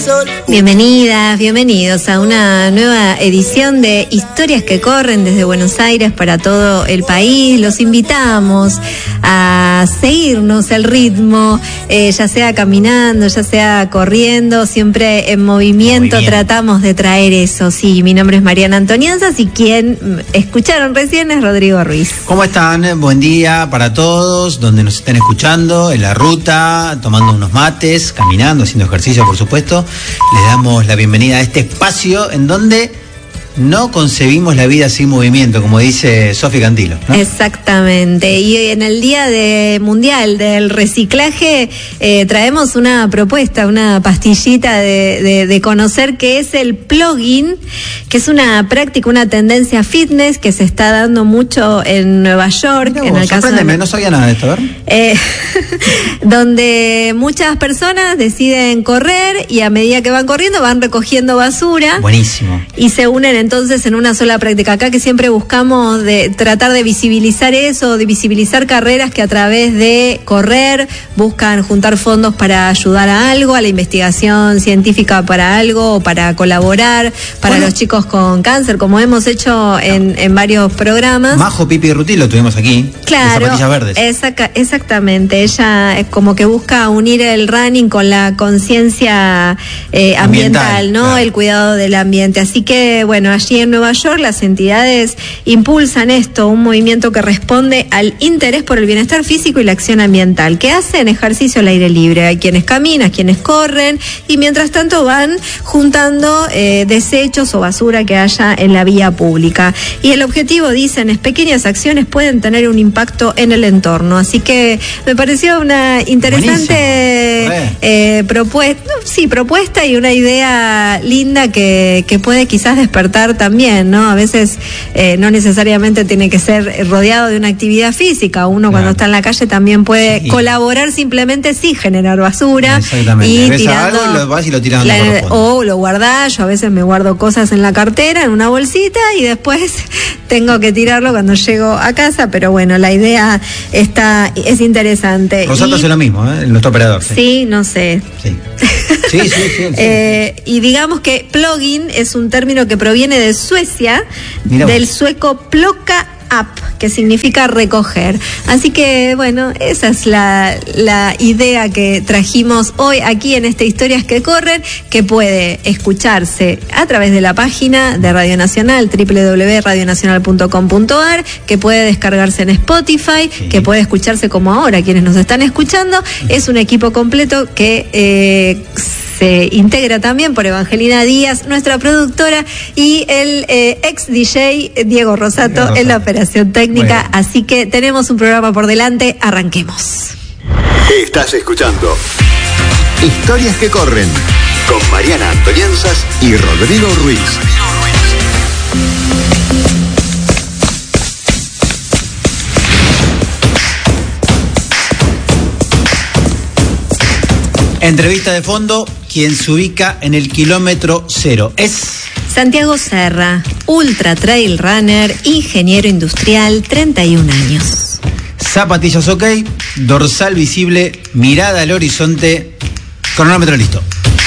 sol. Bienvenidas, bienvenidos a una nueva edición de Historias que corren desde Buenos Aires para todo el país. Los invitamos a seguirnos el ritmo, ya sea caminando, ya sea corriendo, siempre en movimiento. Tratamos de traer eso. Sí, mi nombre es Mariana Antonianzas y quien escucharon recién es Rodrigo Ruiz. ¿Cómo están? Buen día para todos, donde nos estén escuchando, en la ruta, tomando unos mates, caminando, haciendo ejercicio, por supuesto. Les damos la bienvenida a este espacio en donde no concebimos la vida sin movimiento, como dice Sofi Cantilo, ¿no? Exactamente. Y en el Día Mundial del Reciclaje traemos una propuesta, una pastillita de conocer qué es el plugging, que es una práctica, una tendencia fitness que se está dando mucho en Nueva York. En el caso no sabía nada de esto, a ver. Donde muchas personas deciden correr y a medida que van corriendo van recogiendo basura. Buenísimo. Y se unen entonces en una sola práctica. Acá que siempre buscamos de tratar de visibilizar eso, de visibilizar carreras que a través de correr buscan juntar fondos para ayudar a algo, a la investigación científica para algo, o para colaborar para los chicos con cáncer, como hemos hecho en varios programas. Majo Pipi Ruti lo tuvimos aquí. Claro, de Zapatillas Verdes. Exactamente. Ella es como que busca unir el running con la conciencia ambiental, ¿no? Claro. El cuidado del ambiente. Así que, bueno, allí en Nueva York las entidades impulsan esto, un movimiento que responde al interés por el bienestar físico y la acción ambiental. ¿Qué hacen? Ejercicio al aire libre. Hay quienes caminan, quienes corren y mientras tanto van juntando desechos o basura que haya en la vía pública. Y el objetivo, dicen, es pequeñas acciones pueden tener un impacto en el entorno. Así que me pareció una interesante propuesta y una idea linda que puede quizás despertar también, ¿no? A veces no necesariamente tiene que ser rodeado de una actividad física. Uno cuando está en la calle también puede colaborar simplemente sin generar basura. Exactamente. Y ves tirando algo y lo vas y lo tiras o lo guardás. Yo a veces me guardo cosas en la cartera, en una bolsita, y después tengo que tirarlo cuando llego a casa, pero bueno, la idea es interesante. Rosato hace lo mismo, nuestro operador. Sí, no sé. Sí. Y digamos que plugging es un término que proviene de Suecia, del sueco plocka up, que significa recoger. Así que, bueno, esa es la idea que trajimos hoy aquí en este Historias que Corren, que puede escucharse a través de la página de Radio Nacional, www.radionacional.com.ar, que puede descargarse en Spotify, que puede escucharse como ahora quienes nos están escuchando. Es un equipo completo que se integra también por Evangelina Díaz, nuestra productora, y el ex DJ Diego Rosato en la operación técnica. Bueno. Así que tenemos un programa por delante. Arranquemos. Estás escuchando Historias que Corren con Mariana Antonianzas y Rodrigo Ruiz. Entrevista de fondo, quien se ubica en el kilómetro 0 es Santiago Serra, ultra trail runner, ingeniero industrial, 31 años. Zapatillas ok, dorsal visible, mirada al horizonte, cronómetro listo.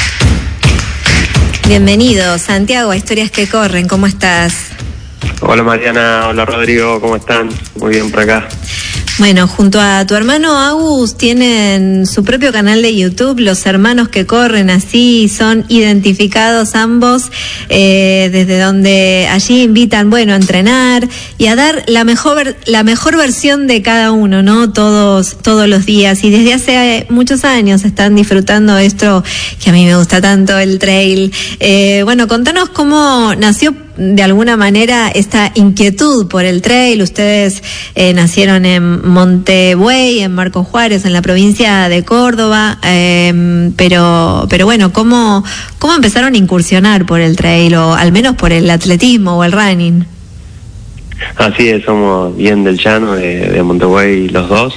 Bienvenido, Santiago, a Historias que Corren, ¿cómo estás? Hola Mariana, hola Rodrigo, ¿cómo están? Muy bien por acá. Bueno, junto a tu hermano Agus tienen su propio canal de YouTube, Los Hermanos que Corren, así son identificados ambos, desde donde allí invitan, bueno, a entrenar y a dar la mejor versión de cada uno, ¿no? Todos los días, y desde hace muchos años están disfrutando esto que a mí me gusta tanto, el trail. Bueno, contanos cómo nació de alguna manera esta inquietud por el trail. Ustedes nacieron en Montebuey, en Marcos Juárez, en la provincia de Córdoba, pero bueno, ¿cómo empezaron a incursionar por el trail, o al menos por el atletismo o el running? Así es, somos bien del llano, de Montevideo los dos.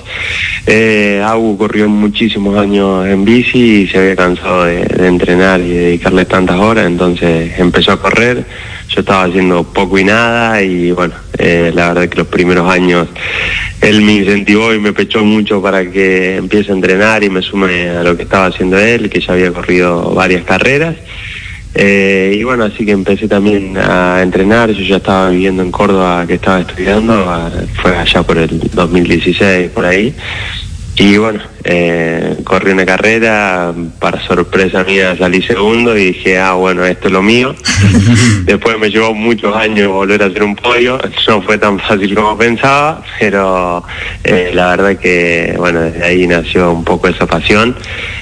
Agu corrió muchísimos años en bici y se había cansado de entrenar y dedicarle tantas horas, entonces empezó a correr. Yo estaba haciendo poco y nada y bueno, la verdad que los primeros años él me incentivó y me pechó mucho para que empiece a entrenar y me sume a lo que estaba haciendo él, que ya había corrido varias carreras. Y bueno, así que empecé también a entrenar. Yo ya estaba viviendo en Córdoba, que estaba estudiando, fue allá por el 2016, por ahí. Y bueno, corrí una carrera, para sorpresa mía salí segundo y dije, bueno, esto es lo mío. Después me llevó muchos años volver a hacer un podio, no fue tan fácil como pensaba, pero la verdad que, bueno, desde ahí nació un poco esa pasión.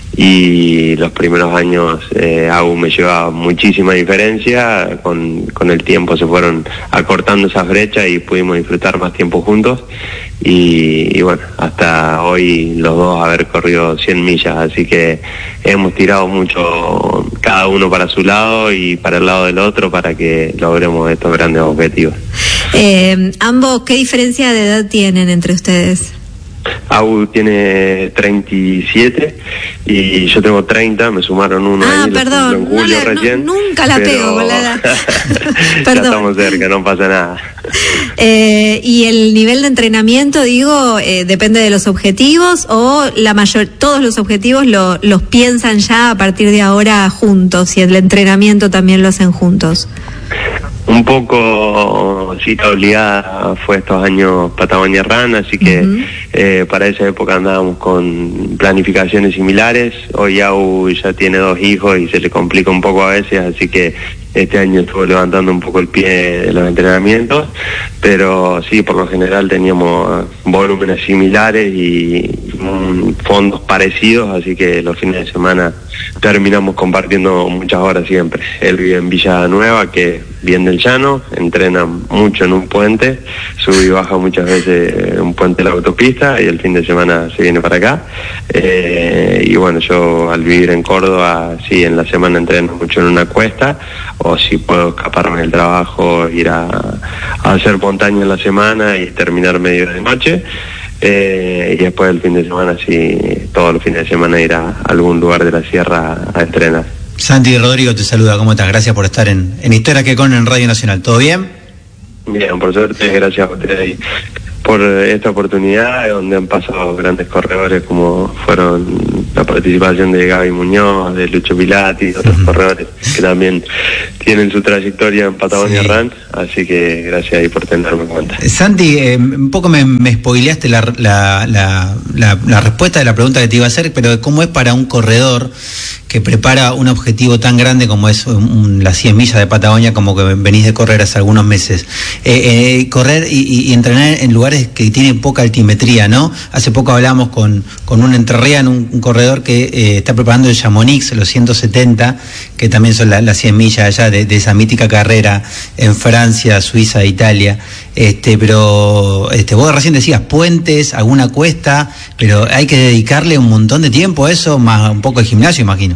Y los primeros años Agu me llevaba muchísima diferencia, con el tiempo se fueron acortando esas brechas y pudimos disfrutar más tiempo juntos y bueno, hasta hoy los dos haber corrido 100 millas, así que hemos tirado mucho cada uno para su lado y para el lado del otro para que logremos estos grandes objetivos. Ambos, ¿qué diferencia de edad tienen entre ustedes? Agu tiene 37 y yo tengo 30, me sumaron uno ahí. Perdón, en julio recién, nunca la pego con la edad. Ya estamos cerca, no pasa nada. ¿Y el nivel de entrenamiento, digo, depende de los objetivos o todos los objetivos los piensan ya a partir de ahora juntos y el entrenamiento también lo hacen juntos? Un poco cita obligada fue estos años Patagonia Run, así que para esa época andábamos con planificaciones similares. Hoy Agu ya tiene 2 hijos y se le complica un poco a veces, así que este año estuvo levantando un poco el pie de los entrenamientos, pero sí, por lo general teníamos volúmenes similares y fondos parecidos, así que los fines de semana terminamos compartiendo muchas horas siempre. Él vive en Villa Nueva, que es bien del llano, entrena mucho en un puente, sube y baja muchas veces un puente de la autopista y el fin de semana se viene para acá. Y bueno, yo al vivir en Córdoba, sí, en la semana entreno mucho en una cuesta, o si puedo escaparme del trabajo, ir a hacer montaña en la semana y terminar medio de noche. Y después el fin de semana, sí, todos los fines de semana ir a algún lugar de la sierra a entrenar. Santi Rodrigo te saluda, ¿cómo estás? Gracias por estar en Historias que Corren en Radio Nacional. ¿Todo bien? Bien, por suerte, gracias a ustedes por esta oportunidad, donde han pasado grandes corredores como fueron la participación de Gaby Muñoz, de Lucho Pilati y otros corredores que también tienen su trayectoria en Patagonia Run, así que gracias ahí por tenerme en cuenta. Santi, un poco me spoileaste la respuesta de la pregunta que te iba a hacer, pero ¿cómo es para un corredor que prepara un objetivo tan grande como es las 100 millas de Patagonia, como que venís de correr hace algunos meses, correr y entrenar en lugares que tienen poca altimetría, ¿no? Hace poco hablamos con un entrerriano, un corredor que está preparando el Chamonix, los 170, que también son las 100 millas allá de esa mítica carrera en Francia, Suiza, Italia. Pero vos recién decías puentes, alguna cuesta, pero hay que dedicarle un montón de tiempo a eso, más un poco de gimnasio, imagino.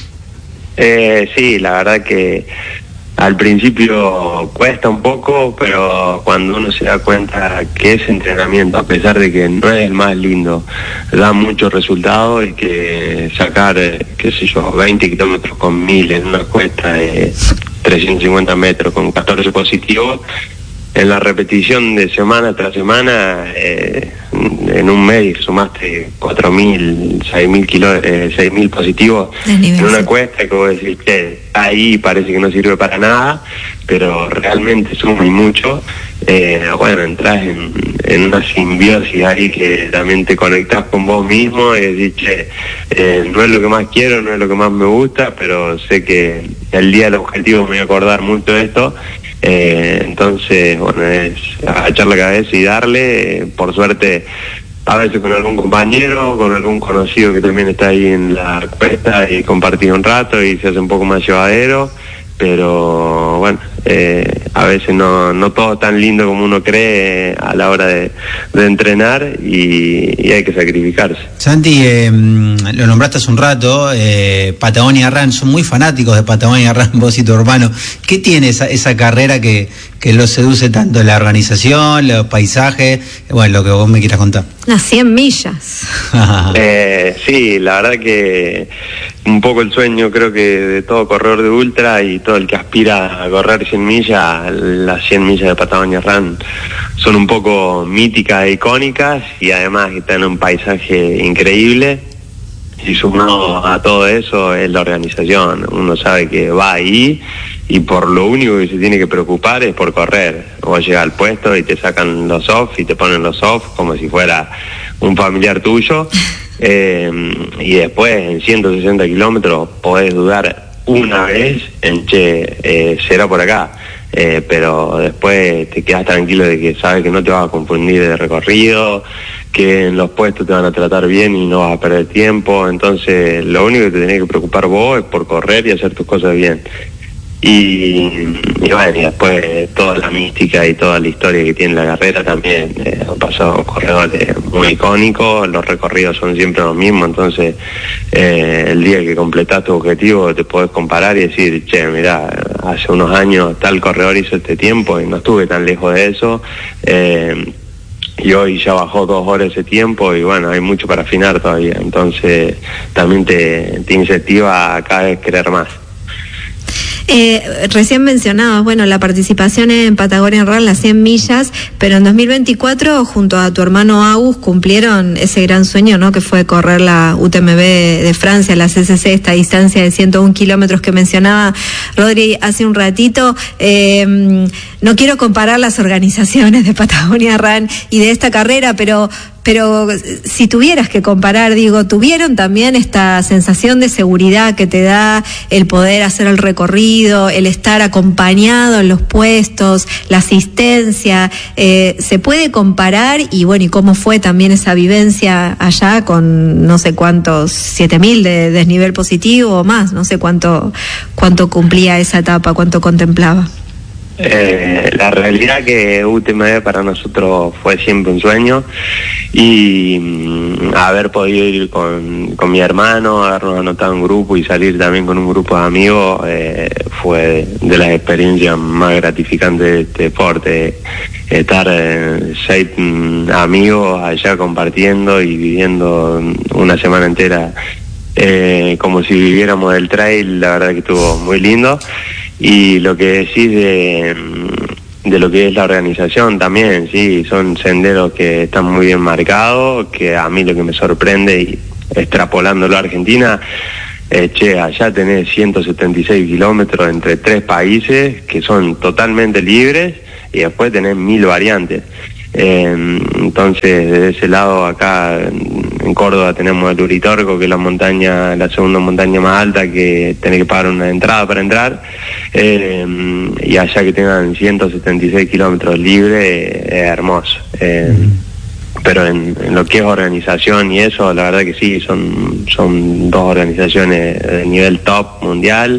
Sí, la verdad que al principio cuesta un poco, pero cuando uno se da cuenta que ese entrenamiento, a pesar de que no es el más lindo, da muchos resultados, y que sacar, 20 kilómetros con 1000 en una cuesta de 350 metros con 14 positivos, en la repetición de semana tras semana, en un mes sumaste 4.000, 6.000 positivos en una cuesta, que vos decís que ahí parece que no sirve para nada, pero realmente suma y mucho. Bueno, entras en una simbiosis ahí que también te conectás con vos mismo y decís, no es lo que más quiero, no es lo que más me gusta, pero sé que el día del objetivo me voy a acordar mucho de esto. Entonces, bueno, es agachar la cabeza y darle. Por suerte, a veces con algún compañero, con algún conocido que también está ahí en la cuesta, y compartir un rato y se hace un poco más llevadero, pero bueno, a veces no todo es tan lindo como uno cree a la hora de entrenar y hay que sacrificarse. Santi, lo nombraste hace un rato, Patagonia Run, son muy fanáticos de Patagonia Run, vos y tu hermano. ¿Qué tiene esa carrera que los seduce tanto? ¿La organización, los paisajes? Bueno, lo que vos me quieras contar. Unas 100 millas. Sí, la verdad que un poco el sueño creo que de todo corredor de ultra y todo el que aspira a correr 100 millas, las 100 millas de Patagonia Run son un poco míticas e icónicas y además están en un paisaje increíble. Y sumado a todo eso es la organización. Uno sabe que va ahí y por lo único que se tiene que preocupar es por correr. Vos llegás al puesto y te sacan los off y te ponen los off como si fuera un familiar tuyo. Y después en 160 kilómetros podés dudar una vez en será por acá. Pero después te quedas tranquilo de que sabes que no te vas a confundir de recorrido, que en los puestos te van a tratar bien y no vas a perder tiempo. Entonces lo único que te tenés que preocupar vos es por correr y hacer tus cosas bien. Y bueno, y después toda la mística y toda la historia que tiene la carrera también. Han pasado corredores muy icónicos, los recorridos son siempre los mismos, entonces el día que completás tu objetivo te podés comparar y decir, che, mirá, hace unos años tal corredor hizo este tiempo y no estuve tan lejos de eso, y hoy ya bajó 2 horas ese tiempo y bueno, hay mucho para afinar todavía, entonces también te incentiva a cada vez querer más. Recién mencionabas, bueno, la participación en Patagonia Run, las 100 millas, pero en 2024 junto a tu hermano Agus cumplieron ese gran sueño, ¿no? Que fue correr la UTMB de Francia, la CCC, esta distancia de 101 kilómetros que mencionaba Rodri hace un ratito. No quiero comparar las organizaciones de Patagonia Run y de esta carrera, pero si tuvieras que comparar, digo, ¿tuvieron también esta sensación de seguridad que te da el poder hacer el recorrido, el estar acompañado en los puestos, la asistencia? ¿Se puede comparar? Y bueno, ¿y cómo fue también esa vivencia allá con no sé cuántos, 7.000 de desnivel positivo o más? No sé cuánto cumplía esa etapa, cuánto contemplaba. La realidad que UTMB para nosotros fue siempre un sueño y haber podido ir con mi hermano, habernos anotado en un grupo y salir también con un grupo de amigos fue de las experiencias más gratificantes de este deporte. Estar 6 amigos allá compartiendo y viviendo una semana entera como si viviéramos el trail, la verdad que estuvo muy lindo. Y lo que decís de lo que es la organización también, sí, son senderos que están muy bien marcados, que a mí lo que me sorprende, y extrapolándolo a Argentina, allá tenés 176 kilómetros entre 3 países que son totalmente libres y después tenés 1000 variantes. Entonces, desde ese lado acá en Córdoba tenemos el Uritorco, que es la segunda montaña más alta, que tenés que pagar una entrada para entrar, y allá que tengan 176 kilómetros libres, es hermoso. Pero en lo que es organización y eso, la verdad que sí, son 2 organizaciones de nivel top mundial,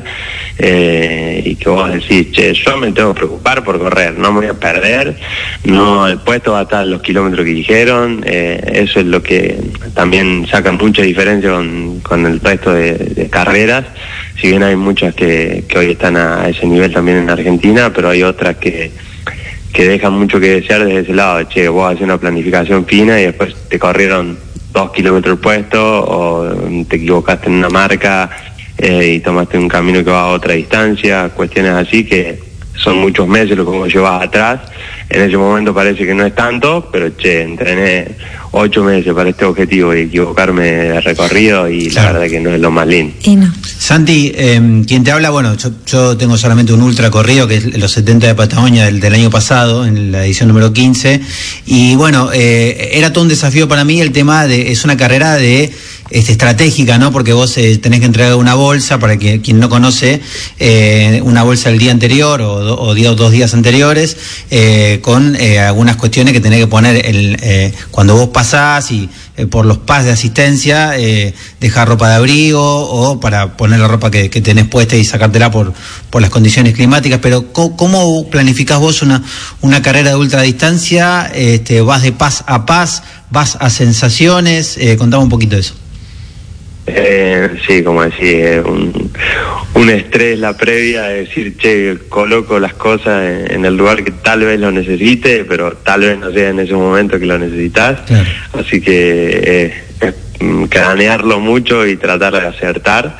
y que vos decís, yo me tengo que preocupar por correr, no me voy a perder, no, el puesto va a estar los kilómetros que dijeron, eso es lo que también saca mucha diferencia con el resto de carreras, si bien hay muchas que hoy están a ese nivel también en Argentina, pero hay otras que dejan mucho que desear desde ese lado. Vos haces una planificación fina y después te corrieron 2 kilómetros el puesto, o te equivocaste en una marca y tomaste un camino que va a otra distancia, cuestiones así que son muchos meses lo que vos llevas atrás. En ese momento parece que no es tanto, pero entrené 8 meses para este objetivo y equivocarme de recorrido y la verdad que no es lo más lindo. No. Santi, quien te habla, bueno, yo tengo solamente un ultra corrido, que es los 70 de Patagonia del año pasado, en la edición número 15, y bueno, era todo un desafío para mí el tema es una carrera de estratégica, ¿no? Porque vos tenés que entregar una bolsa, para que quien no conoce, una bolsa el día anterior o 2 días anteriores, con algunas cuestiones que tenés que poner cuando vos pasás y por los pas de asistencia, dejar ropa de abrigo o para poner la ropa que tenés puesta y sacártela por las condiciones climáticas. Pero ¿cómo planificás vos una carrera de ultradistancia? ¿Vas de pas a pas? ¿Vas a sensaciones? Contame un poquito de eso. Sí, como decís, un estrés la previa, de decir, che, coloco las cosas en el lugar que tal vez lo necesite, pero tal vez no sea en ese momento que lo necesitas. Claro. Así que cranearlo mucho y tratar de acertar.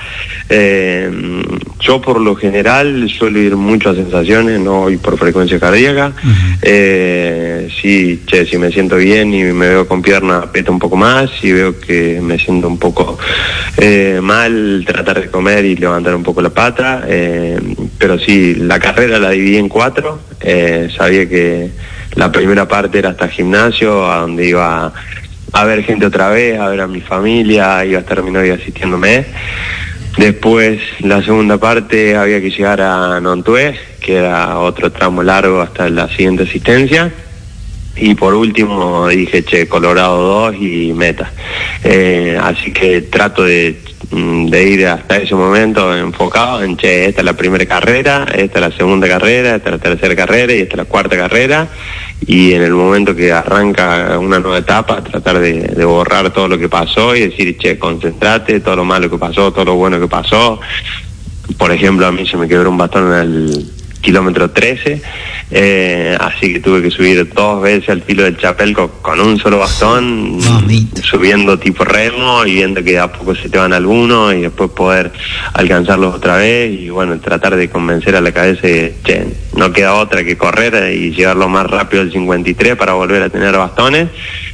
Yo por lo general suelo ir mucho a sensaciones, no voy por frecuencia cardíaca. Sí, si me siento bien y me veo con pierna, aprieto un poco más. Si veo que me siento un poco mal, tratar de comer y levantar un poco la pata. Pero sí, la carrera la dividí en 4. Sabía que la primera parte era hasta gimnasio, a donde iba a ver gente otra vez, a ver a mi familia, iba a estar mi novia asistiéndome. Después, la segunda parte, había que llegar a Nontué, que era otro tramo largo hasta la siguiente asistencia. Y por último dije, Colorado 2 y meta. Así que trato de ir hasta ese momento enfocado en, esta es la primera carrera, esta es la segunda carrera, esta es la tercera carrera y esta es la cuarta carrera. Y en el momento que arranca una nueva etapa, tratar de borrar todo lo que pasó y decir, concentrate, todo lo malo que pasó, todo lo bueno que pasó. Por ejemplo, a mí se me quebró un bastón en el kilómetro 13, así que tuve que subir 2 veces al filo del chapel con un solo bastón, subiendo tipo remo y viendo que a poco se te van algunos y después poder alcanzarlos otra vez y bueno, tratar de convencer a la cabeza de, no queda otra que correr y llevarlo más rápido al 53 para volver a tener bastones.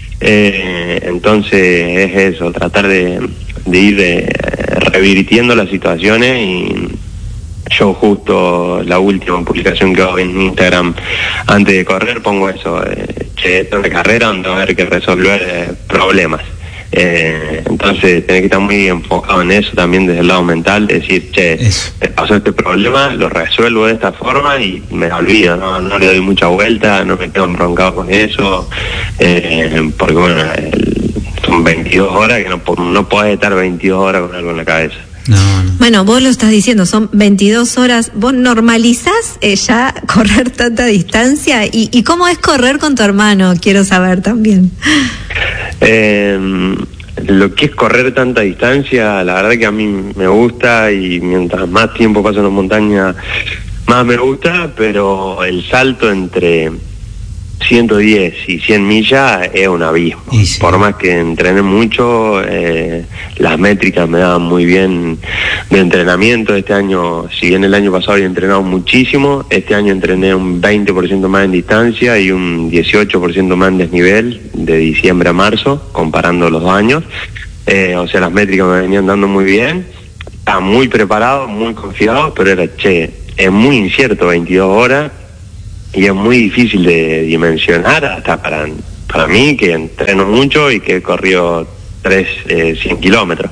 Entonces es eso, tratar de ir revirtiendo las situaciones. Y yo justo la última publicación que hago en Instagram antes de correr pongo eso, esta es una carrera donde va a haber que resolver problemas. Entonces tenés que estar muy enfocado en eso también desde el lado mental, de decir, me pasó este problema, lo resuelvo de esta forma y me olvido, no le doy mucha vuelta, no me quedo embroncado con eso, porque bueno, son 22 horas que no podés estar 22 horas con algo en la cabeza. No. Bueno, vos lo estás diciendo, son 22 horas. ¿Vos normalizás ya correr tanta distancia? ¿Y cómo es correr con tu hermano? Quiero saber también. Lo que es correr tanta distancia, la verdad que a mí me gusta y mientras más tiempo paso en la montaña, más me gusta, pero el salto entre 110 y 100 millas es un abismo. Sí. Por más que entrené mucho, las métricas me daban muy bien de entrenamiento. Este año, si bien el año pasado había entrenado muchísimo, este año entrené un 20% más en distancia y un 18% más en desnivel de diciembre a marzo, comparando los 2 años. O sea, las métricas me venían dando muy bien. Estaba muy preparado, muy confiado, pero era, es muy incierto 22 horas. Y es muy difícil de dimensionar hasta para mí, que entreno mucho y que he corrido 100 kilómetros.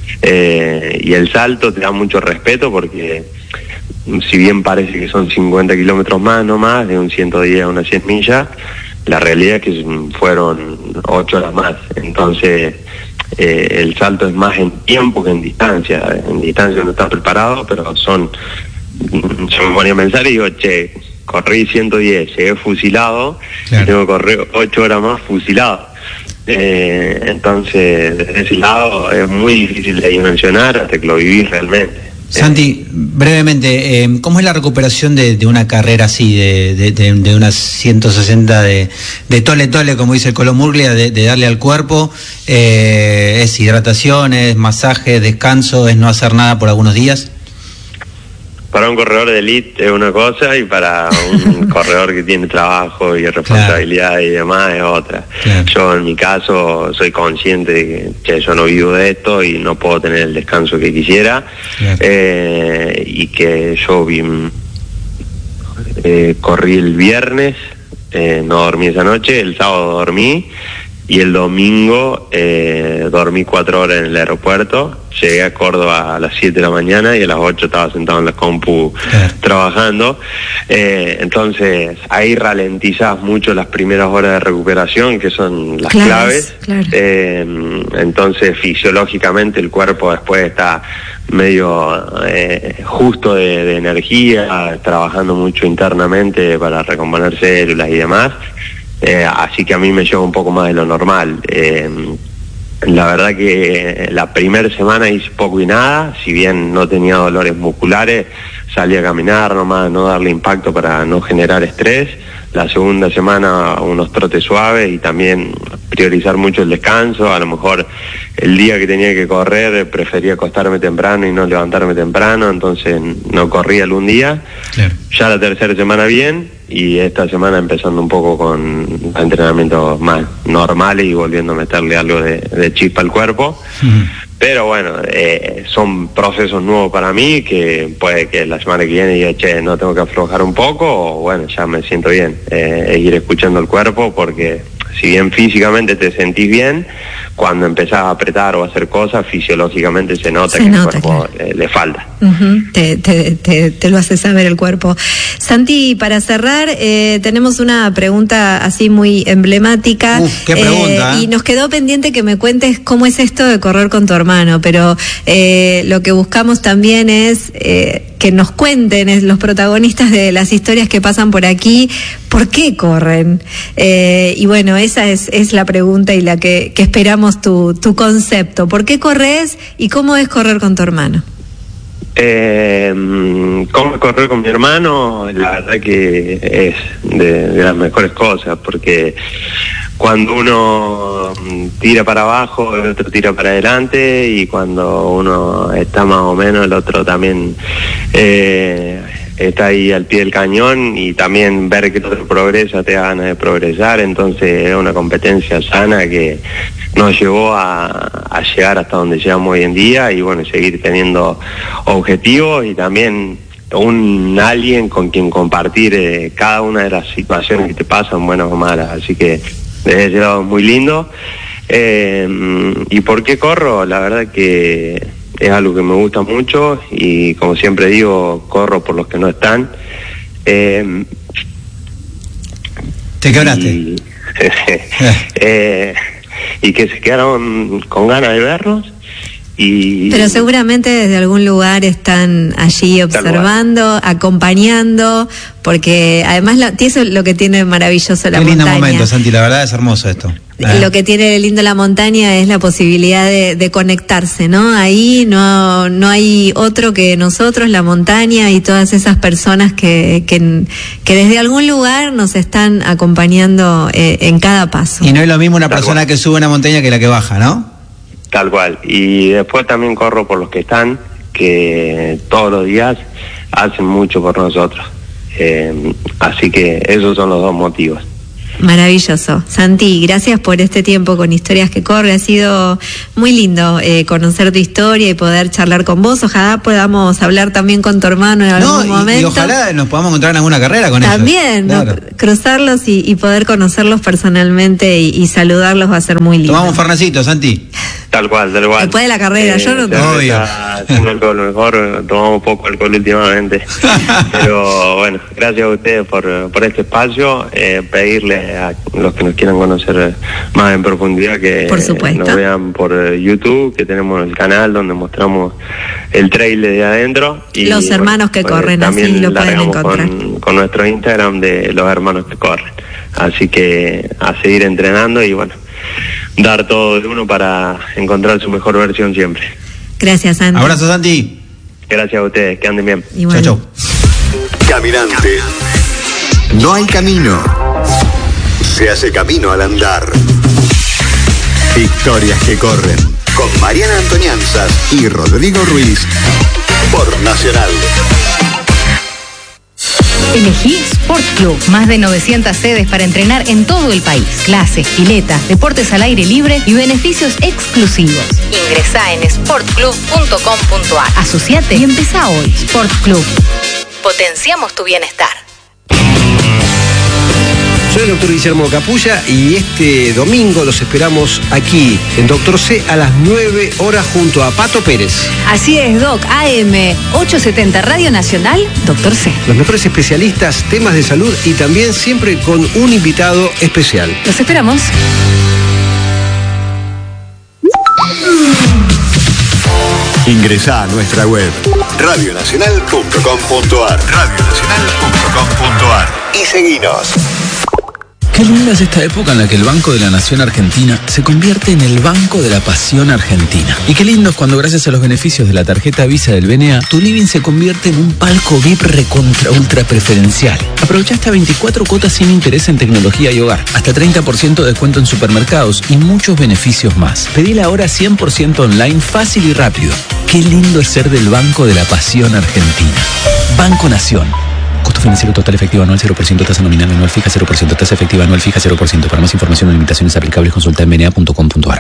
Y el salto te da mucho respeto porque si bien parece que son 50 kilómetros más, no más, de un 110 a unas 100 millas, la realidad es que fueron 8 horas más. Entonces el salto es más en tiempo que en distancia. En distancia no está preparado, pero yo me ponía a pensar y digo, corrí 110, llegué fusilado, claro, y tengo que correr 8 horas más fusilado. Entonces, desde ese lado es muy difícil de dimensionar hasta que lo vivís realmente. Santi, brevemente, ¿cómo es la recuperación de una carrera así, de unas 160 de tole, como dice el Colo Murglia, de darle al cuerpo? ¿Es hidratación, es masaje, descanso, es no hacer nada por algunos días? Para un corredor de elite es una cosa y para un corredor que tiene trabajo y responsabilidad, claro, y demás es otra. Claro. Yo en mi caso soy consciente de que yo no vivo de esto y no puedo tener el descanso que quisiera. Claro. Y que yo corrí el viernes, no dormí esa noche, el sábado dormí y el domingo dormí 4 horas en el aeropuerto. Llegué a Córdoba a las 7 de la mañana y a las 8 estaba sentado en la compu trabajando. Entonces ahí ralentizás mucho las primeras horas de recuperación, que son las claves. Claro. Entonces fisiológicamente el cuerpo después está medio justo de energía, trabajando mucho internamente para recomponer células y demás. Así que a mí me lleva un poco más de lo normal. La verdad que la primera semana hice poco y nada, si bien no tenía dolores musculares, salí a caminar nomás, no darle impacto para no generar estrés. La segunda semana unos trotes suaves y también priorizar mucho el descanso. A lo mejor el día que tenía que correr prefería acostarme temprano y no levantarme temprano, entonces no corría algún día. Claro. Ya la tercera semana bien, y esta semana empezando un poco con entrenamientos más normales y volviendo a meterle algo de chispa al cuerpo. Pero bueno, son procesos nuevos para mí, que puede que la semana que viene diga, che, no tengo que aflojar un poco, o bueno, ya me siento bien. Ir escuchando el cuerpo, porque si bien físicamente te sentís bien, cuando empezás a apretar o a hacer cosas, fisiológicamente se nota que el cuerpo le falta. Te lo hace saber el cuerpo. Santi, para cerrar, tenemos una pregunta así muy emblemática. ¿Qué pregunta? Y nos quedó pendiente que me cuentes cómo es esto de correr con tu hermano, pero lo que buscamos también es que nos cuenten los protagonistas de las historias que pasan por aquí, ¿por qué corren? Y bueno, esa es la pregunta y la que esperamos tu concepto. ¿Por qué corres y cómo es correr con tu hermano? ¿Cómo correr con mi hermano? La verdad que es de las mejores cosas, porque cuando uno tira para abajo, el otro tira para adelante, y cuando uno está más o menos, el otro también está ahí al pie del cañón, y también ver que el otro progresa te da ganas de progresar. Entonces es una competencia sana que nos llevó a llegar hasta donde llegamos hoy en día, y bueno, seguir teniendo objetivos y también alguien con quien compartir cada una de las situaciones que te pasan, buenas o malas. Así que desde ese lado es muy lindo. ¿Y por qué corro? La verdad que es algo que me gusta mucho, y como siempre digo, corro por los que no están. ¿Te quebraste? Y que se quedaron con ganas de vernos. Pero seguramente desde algún lugar están allí observando, acompañando, porque además eso es lo que tiene maravilloso la montaña. Qué lindo momento, Santi, la verdad es hermoso esto. Lo que tiene de lindo la montaña es la posibilidad de conectarse, ¿no? Ahí no hay otro que nosotros, la montaña y todas esas personas que desde algún lugar nos están acompañando en cada paso. Y no es lo mismo una persona que sube una montaña que la que baja, ¿no? Tal cual. Y después también corro por los que están, que todos los días hacen mucho por nosotros. Así que esos son los dos motivos. Maravilloso. Santi, gracias por este tiempo con Historias que Corre. Ha sido muy lindo conocer tu historia y poder charlar con vos. Ojalá podamos hablar también con tu hermano en algún momento. Y ojalá nos podamos encontrar en alguna carrera con ellos. También, claro. Cruzarlos y poder conocerlos personalmente y saludarlos va a ser muy lindo. Tomamos un fernecito, Santi. Tal cual. Después de la carrera, yo no tomo. Sin alcohol, mejor tomamos poco alcohol últimamente. Pero bueno, gracias a ustedes por este espacio. Pedirle a los que nos quieran conocer más en profundidad que nos vean por YouTube, que tenemos el canal donde mostramos el trail de adentro. Y los hermanos que corren, así lo pueden encontrar. Con nuestro Instagram de los hermanos que corren. Así que a seguir entrenando y bueno, dar todo de uno para encontrar su mejor versión siempre. Gracias, Santi. Abrazo, Santi. Gracias a ustedes, que anden bien. Igual. Chau. Caminante. No hay camino. Se hace camino al andar. Historias que corren. Con Mariana Antonianzas y Rodrigo Ruiz. Por Nacional. Elegí Sport Club. Más de 900 sedes para entrenar en todo el país. Clases, piletas, deportes al aire libre y beneficios exclusivos. Ingresá en sportclub.com.ar. Asociate y empezá hoy. Sport Club. Potenciamos tu bienestar. Soy el doctor Guillermo Capulla y este domingo los esperamos aquí en Doctor C a las 9 horas junto a Pato Pérez. Así es, Doc, AM 870 Radio Nacional, Doctor C. Los mejores especialistas, temas de salud y también siempre con un invitado especial. Los esperamos. Ingresá a nuestra web radionacional.com.ar y seguinos. Qué linda es esta época en la que el Banco de la Nación Argentina se convierte en el Banco de la Pasión Argentina. Y qué lindo es cuando gracias a los beneficios de la tarjeta Visa del BNA, tu living se convierte en un palco VIP recontra ultra preferencial. Aprovecha hasta 24 cuotas sin interés en tecnología y hogar, hasta 30% de descuento en supermercados y muchos beneficios más. Pedila ahora 100% online, fácil y rápido. Qué lindo es ser del Banco de la Pasión Argentina. Banco Nación. Costo financiero total efectivo anual 0%, tasa nominal anual fija 0%, tasa efectiva anual fija 0%. Para más información o limitaciones aplicables consulta en bna.com.ar.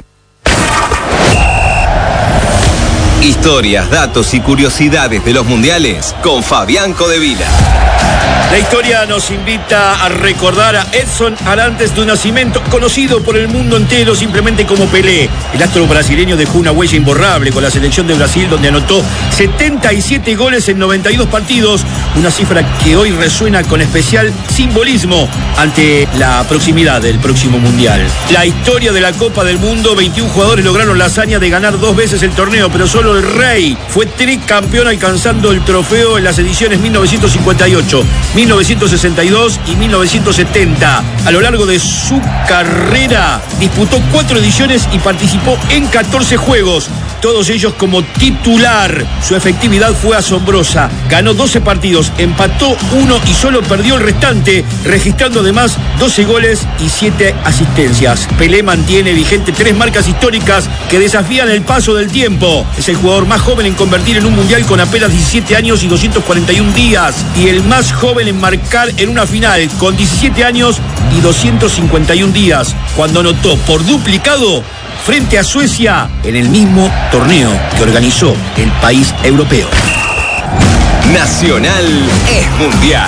Historias, datos y curiosidades de los mundiales con Fabián Codevila. La historia nos invita a recordar a Edson Arantes do Nascimento, conocido por el mundo entero simplemente como Pelé. El astro brasileño dejó una huella imborrable con la selección de Brasil, donde anotó 77 goles en 92 partidos, una cifra que hoy resuena con especial simbolismo ante la proximidad del próximo mundial. La historia de la Copa del Mundo, 21 jugadores lograron la hazaña de ganar 2 veces el torneo, pero solo el Rey fue tricampeón, alcanzando el trofeo en las ediciones 1958, 1962 y 1970. A lo largo de su carrera disputó 4 ediciones y participó en 14 juegos, todos ellos como titular. Su efectividad fue asombrosa, ganó 12 partidos, empató 1 y solo perdió el restante, registrando además 12 goles y 7 asistencias. Pelé mantiene vigente 3 marcas históricas que desafían el paso del tiempo. Es el jugador más joven en convertir en un mundial con apenas 17 años y 241 días, y el más joven en marcar en una final con 17 años y 251 días, cuando anotó por duplicado frente a Suecia en el mismo torneo que organizó el país europeo. Nacional es mundial.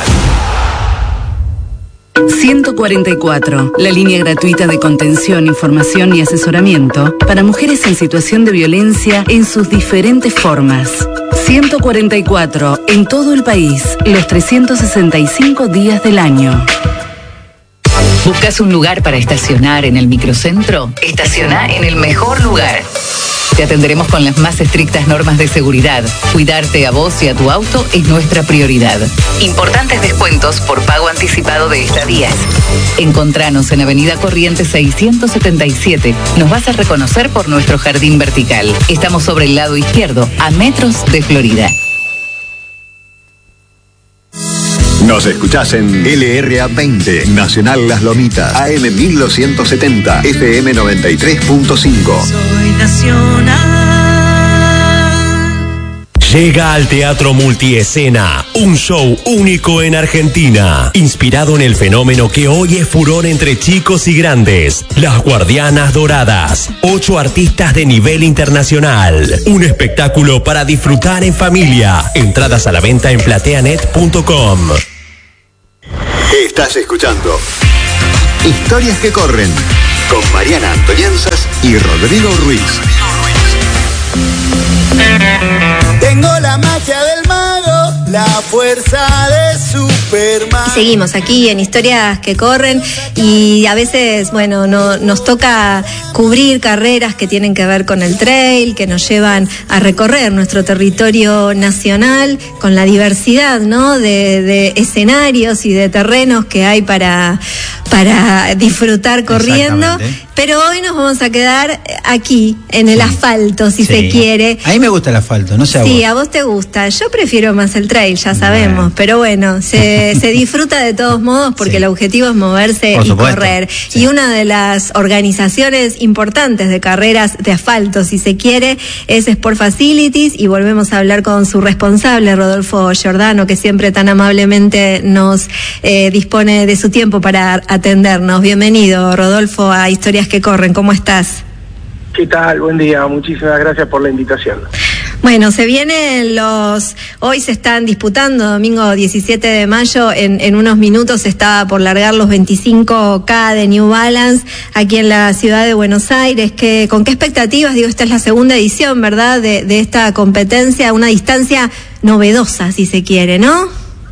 144, la línea gratuita de contención, información y asesoramiento para mujeres en situación de violencia en sus diferentes formas. 144, en todo el país, los 365 días del año. ¿Buscas un lugar para estacionar en el microcentro? Estaciona en el mejor lugar. Te atenderemos con las más estrictas normas de seguridad. Cuidarte a vos y a tu auto es nuestra prioridad. Importantes descuentos por pago anticipado de estadías. Encontranos en Avenida Corrientes 677. Nos vas a reconocer por nuestro jardín vertical. Estamos sobre el lado izquierdo, a metros de Florida. Nos escuchás en LRA 20, Nacional Las Lomitas, AM 1270, FM 93.5. Soy nacional. Llega al Teatro Multiescena, un show único en Argentina, inspirado en el fenómeno que hoy es furor entre chicos y grandes, Las Guardianas Doradas. 8 artistas de nivel internacional, un espectáculo para disfrutar en familia. Entradas a la venta en plateanet.com. Estás escuchando Historias que corren con Mariana Antonianzas y Rodrigo Ruiz. Tengo la magia del mago, la fuerza de Superman. Seguimos aquí en Historias que corren y a veces, bueno, nos toca cubrir carreras que tienen que ver con el trail, que nos llevan a recorrer nuestro territorio nacional con la diversidad, ¿no?, de escenarios y de terrenos que hay para disfrutar corriendo. Pero hoy nos vamos a quedar aquí, en el asfalto, si se quiere. A mí me gusta el asfalto, no sé a vos. Sí, a vos te gusta. Yo prefiero más el trail, ya sabemos. Pero bueno, se disfruta de todos modos porque el objetivo es moverse y correr. Sí. Y una de las organizaciones importantes de carreras de asfalto, si se quiere, es Sport Facilities, y volvemos a hablar con su responsable, Rodolfo Giordano, que siempre tan amablemente nos dispone de su tiempo para atendernos. Bienvenido, Rodolfo, a Historias que corren. ¿Cómo estás? ¿Qué tal? Buen día. Muchísimas gracias por la invitación. Bueno, se vienen hoy se están disputando, domingo 17 de mayo, en unos minutos se está por largar los 25K de New Balance aquí en la ciudad de Buenos Aires. ¿Con qué expectativas? Digo, esta es la segunda edición, ¿verdad?, de esta competencia, una distancia novedosa, si se quiere, ¿no?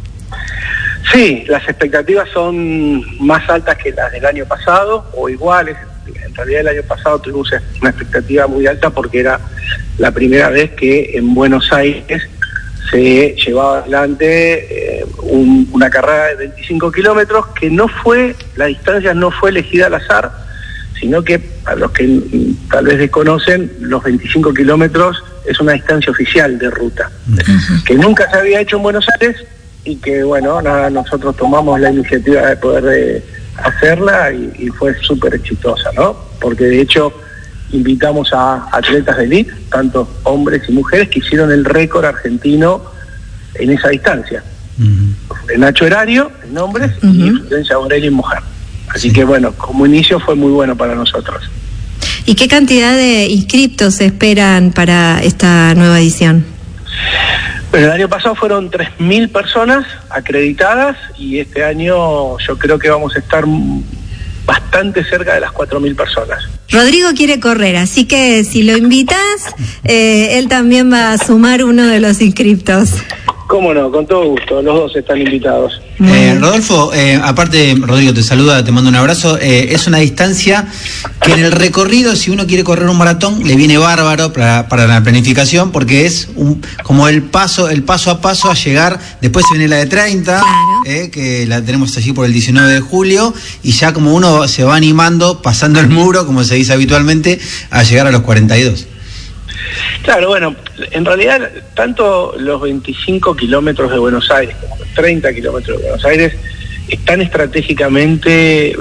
Sí, las expectativas son más altas que las del año pasado, o iguales. En realidad el año pasado tuvimos una expectativa muy alta porque era la primera vez que en Buenos Aires se llevaba adelante una carrera de 25 kilómetros que la distancia no fue elegida al azar, sino que, a los que tal vez desconocen, los 25 kilómetros es una distancia oficial de ruta, que nunca se había hecho en Buenos Aires y que, bueno, nosotros tomamos la iniciativa de poder hacerla y fue súper exitosa, ¿no? Porque de hecho invitamos a atletas de elite, tanto hombres y mujeres, que hicieron el récord argentino en esa distancia. Nacho Erario en hombres y Florencia Borelli en mujer. Así que bueno, como inicio fue muy bueno para nosotros. ¿Y qué cantidad de inscriptos se esperan para esta nueva edición? Bueno, el año pasado fueron 3.000 personas acreditadas y este año yo creo que vamos a estar bastante cerca de las 4.000 personas. Rodrigo quiere correr, así que si lo invitas, él también va a sumar uno de los inscriptos. Cómo no, con todo gusto, los dos están invitados. Rodolfo, aparte, Rodrigo te saluda, te mando un abrazo. Es una distancia que en el recorrido, si uno quiere correr un maratón, le viene bárbaro para la planificación, porque es como el paso a paso a llegar. Después se viene la de 30, claro, que la tenemos allí por el 19 de julio, y ya como uno se va animando, pasando el muro, como se dice habitualmente, a llegar a los 42. Claro, bueno, en realidad tanto los 25 kilómetros de Buenos Aires como los 30 kilómetros de Buenos Aires están estratégicamente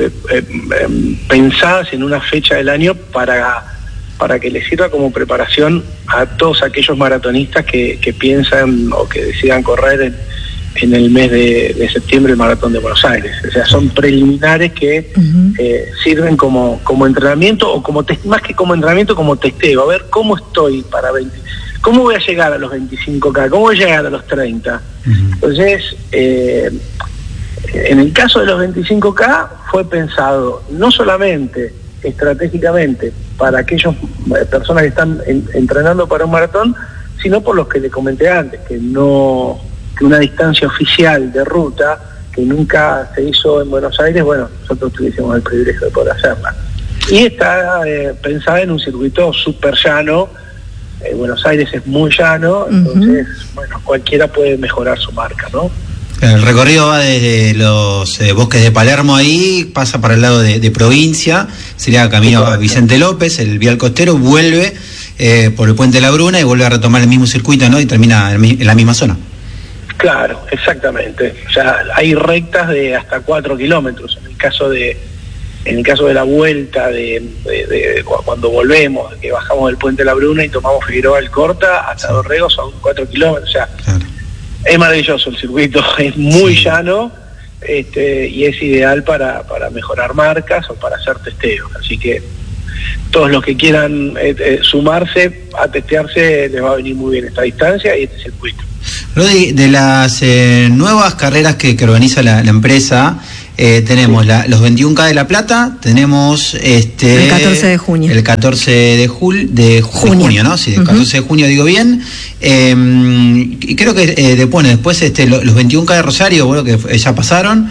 pensadas en una fecha del año para que les sirva como preparación a todos aquellos maratonistas que piensan o que decidan correr en el mes de septiembre el Maratón de Buenos Aires. O sea, son preliminares que sirven como entrenamiento, o más que como entrenamiento, como testeo, a ver cómo estoy para 20, cómo voy a llegar a los 25K, cómo voy a llegar a los 30. Entonces, en el caso de los 25K fue pensado no solamente estratégicamente para aquellas personas que están entrenando para un maratón, sino por los que le comenté antes, que una distancia oficial de ruta que nunca se hizo en Buenos Aires, bueno, nosotros tuviésemos el privilegio de poder hacerla. Y está pensada en un circuito súper llano. Buenos Aires es muy llano, entonces, bueno, cualquiera puede mejorar su marca, ¿no? El recorrido va desde los bosques de Palermo, ahí pasa para el lado de provincia, sería camino a Vicente López, el vial costero, vuelve por el Puente de la Bruna y vuelve a retomar el mismo circuito, ¿no? Y termina en la misma zona. Claro, exactamente. O sea, hay rectas de hasta 4 kilómetros. En el caso de la vuelta de cuando volvemos, que bajamos del Puente de la Bruna y tomamos Figueroa Alcorta hasta Dorrego, son 4 kilómetros. O sea, claro, es maravilloso el circuito, es muy llano, y es ideal para mejorar marcas o para hacer testeos. Así que todos los que quieran sumarse a testearse, les va a venir muy bien esta distancia y este circuito. Rodi, de las nuevas carreras que organiza la empresa, tenemos los 21K de La Plata, tenemos el 14 de junio. El 14 de junio, ¿no? Sí, el 14 de junio, digo bien. Y creo que después los 21K de Rosario, bueno, que ya pasaron.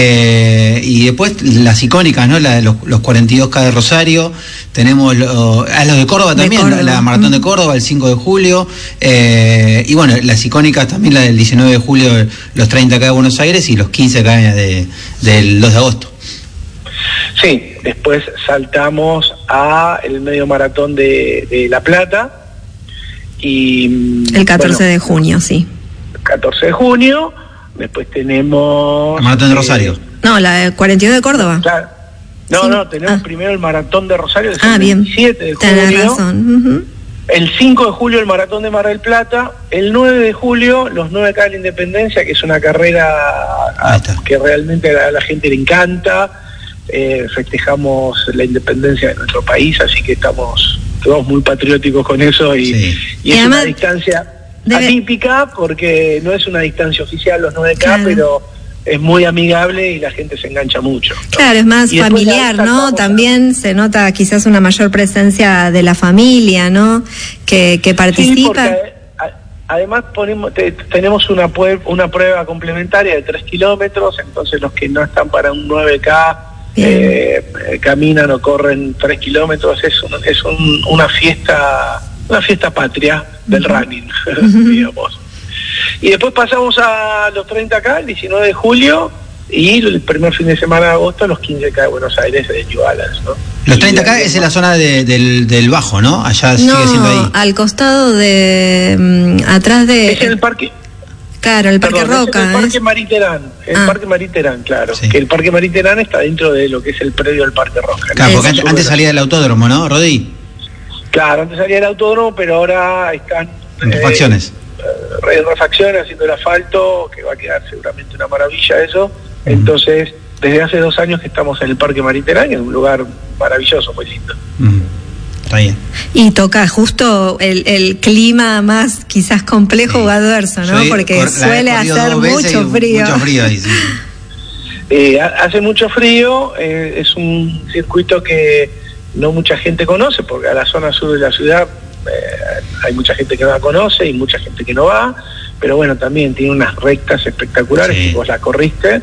Y después las icónicas, ¿no? Los 42K de Rosario. Tenemos los de Córdoba también, Córdoba. La Maratón de Córdoba, el 5 de julio. Y bueno, las icónicas también, la del 19 de julio, los 30K de Buenos Aires y los 15K del 2 de agosto. Sí, después saltamos a el medio maratón de La Plata. Y el 14 de junio, sí. El 14 de junio, después tenemos... El Maratón de Rosario. No, la 42 de Córdoba. Claro. Tenemos primero el Maratón de Rosario, el 27 de junio. Tenés razón. El 5 de julio el Maratón de Mar del Plata. El 9 de julio los 9K de la Independencia, que es una carrera que realmente a la gente le encanta. Festejamos la independencia de nuestro país, así que estamos todos muy patrióticos con eso y es además, una distancia atípica porque no es una distancia oficial los 9K, claro, pero es muy amigable y la gente se engancha mucho, ¿no? Claro, es más familiar, ¿no? También se nota quizás una mayor presencia de la familia, ¿no? Que participa. Sí, porque además tenemos una prueba complementaria de 3 kilómetros, entonces los que no están para un 9K caminan o corren 3 kilómetros, es una fiesta patria del running, digamos. Y después pasamos a los 30K, el 19 de julio, y el primer fin de semana de agosto, los 15K de Buenos Aires de New Balance, ¿no? Los 30K es en la zona del Bajo, ¿no? Allá sigue siendo ahí. Al costado de... atrás de... Es en el parque... Claro, el Parque Roca. El Parque Mariterán, Parque Mariterán, claro. Sí. Que el Parque Mariterán está dentro de lo que es el predio del Parque Roca. Claro, porque antes salía del autódromo, ¿no, Rodí? Claro, antes salía del autódromo, pero ahora están... refacciones. Refacciones, haciendo el asfalto, que va a quedar seguramente una maravilla eso. Entonces, desde hace 2 años que estamos en el Parque Mariterán, en un lugar maravilloso, muy lindo. Está bien. Y toca justo el clima más quizás complejo o adverso, ¿no? Porque suele hacer mucho frío. Mucho frío ahí, sí. Hace mucho frío, es un circuito que no mucha gente conoce, porque a la zona sur de la ciudad hay mucha gente que no la conoce y mucha gente que no va, pero bueno, también tiene unas rectas espectaculares, que vos la corriste.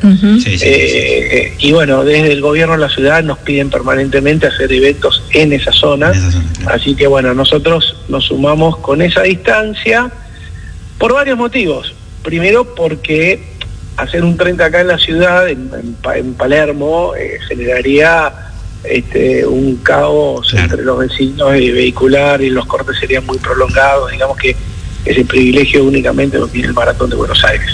Y bueno, desde el gobierno de la ciudad nos piden permanentemente hacer eventos en esa zona, claro. Así que bueno, nosotros nos sumamos con esa distancia por varios motivos. Primero porque hacer un 30K en la ciudad, en Palermo, generaría un caos, claro, entre los vecinos y vehicular, y los cortes serían muy prolongados. Digamos que ese privilegio únicamente lo tiene el Maratón de Buenos Aires.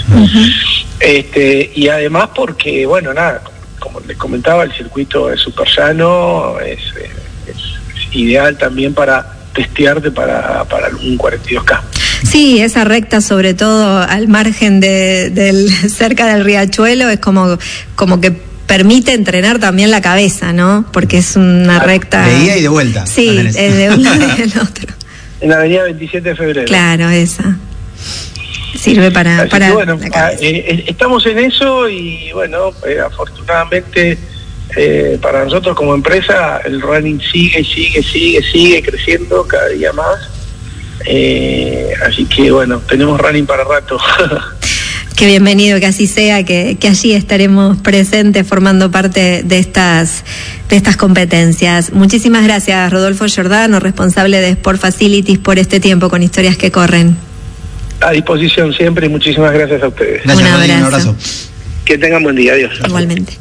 Y además porque, bueno, nada, como les comentaba, el circuito es súper llano, es ideal también para testearte para un 42K. Sí, esa recta, sobre todo al margen cerca del riachuelo, es como que permite entrenar también la cabeza, ¿no? Porque es una recta... De ida y de vuelta. Sí, de un lado y del otro. En la avenida 27 de febrero. Claro, esa. Sirve para bueno, estamos en eso y bueno, afortunadamente para nosotros como empresa el running sigue creciendo cada día más. Así que bueno, tenemos running para rato. Qué bienvenido que así sea, que allí estaremos presentes formando parte de estas competencias. Muchísimas gracias, Rodolfo Giordano, responsable de Sport Facilities, por este tiempo con Historias que Corren. A disposición siempre y muchísimas gracias a ustedes. Gracias, un abrazo. Que tengan buen día, adiós. Igualmente.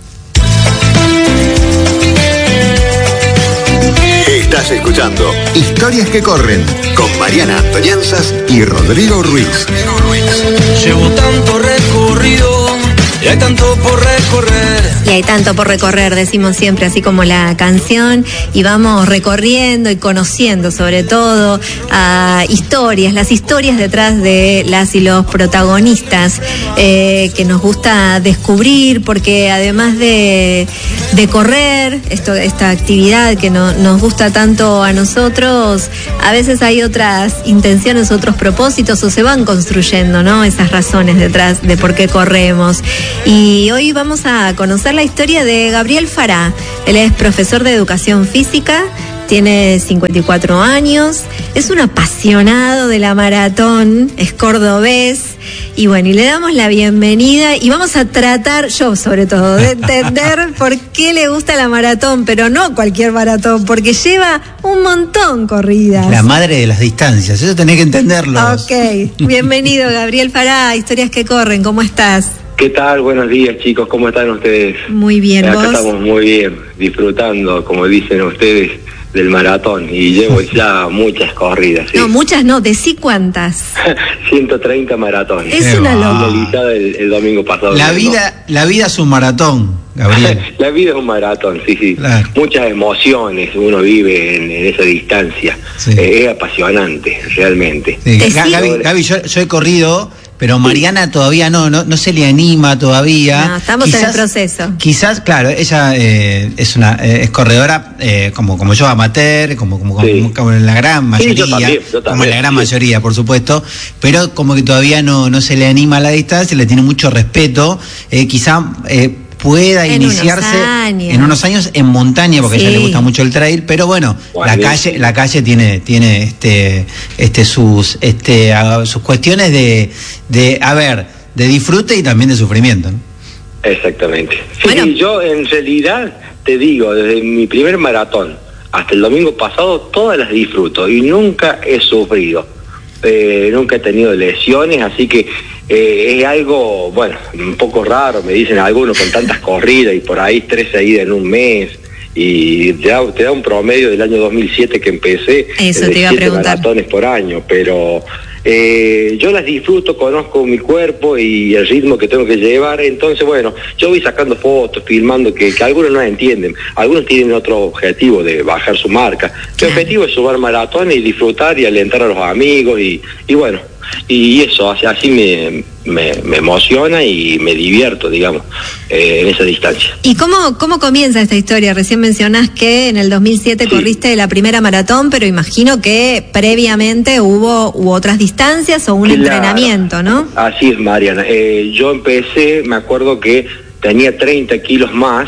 Estás escuchando Historias que Corren con Mariana Antonianzas y Rodrigo Ruiz. Llevo tanto recorrido y hay tanto por recorrer. Y hay tanto por recorrer, decimos siempre, así como la canción, y vamos recorriendo y conociendo sobre todo a las historias detrás de las y los protagonistas que nos gusta descubrir, porque además de correr, esta actividad que nos gusta tanto a nosotros, a veces hay otras intenciones, otros propósitos, o se van construyendo, ¿no? Esas razones detrás de por qué corremos. Y hoy vamos a conocer la historia de Gabriel Fará. Él es profesor de educación física, tiene 54 años, es un apasionado de la maratón, es cordobés, y bueno, y le damos la bienvenida y vamos a tratar, yo sobre todo, de entender por qué le gusta la maratón, pero no cualquier maratón, porque lleva un montón corridas. La madre de las distancias, eso tenés que entenderlo. Ok, bienvenido Gabriel Fará, Historias que Corren, ¿cómo estás? ¿Qué tal? Buenos días, chicos, ¿cómo están ustedes? Muy bien, Acá ¿vos? Estamos muy bien, disfrutando, como dicen ustedes, del maratón, y llevo ya muchas corridas. ¿sí? No, muchas no, decí cuántas. 130 maratones. Es una locura. Finalizada el domingo pasado. La vida es un maratón, Gabriel. La vida es un maratón, sí. Claro. Muchas emociones uno vive en esa distancia. Sí. Es apasionante, realmente. Sí. Gaby, yo he corrido, pero Mariana todavía no se le anima todavía. No, estamos en el proceso. Quizás, claro, ella es corredora como yo, amateur, como en la gran mayoría, yo también. Como en la gran mayoría, por supuesto, pero como que todavía no se le anima a la distancia, le tiene mucho respeto, quizá pueda iniciarse en unos años en montaña, porque a ella le gusta mucho el trail, pero bueno, la calle tiene sus cuestiones de disfrute y también de sufrimiento, ¿no? Exactamente. Sí, yo en realidad te digo, desde mi primer maratón hasta el domingo pasado, todas las disfruto y nunca he sufrido, nunca he tenido lesiones, así que es algo, bueno, un poco raro, me dicen algunos, con tantas corridas y por ahí 3 seguidas en un mes, y te da un promedio del año 2007 que empecé, eso te iba a preguntar, maratones por año, pero yo las disfruto, conozco mi cuerpo y el ritmo que tengo que llevar, entonces bueno, yo voy sacando fotos, filmando, que algunos no entienden, algunos tienen otro objetivo de bajar su marca. Mi objetivo es sumar maratones y disfrutar y alentar a los amigos y bueno, y eso así me emociona y me divierto, digamos, en esa distancia. ¿Y cómo comienza esta historia? Recién mencionás que en el 2007 corriste la primera maratón, pero imagino que previamente hubo otras distancias o un entrenamiento, ¿no? Así es, Mariana. Yo empecé, me acuerdo que tenía 30 kilos más.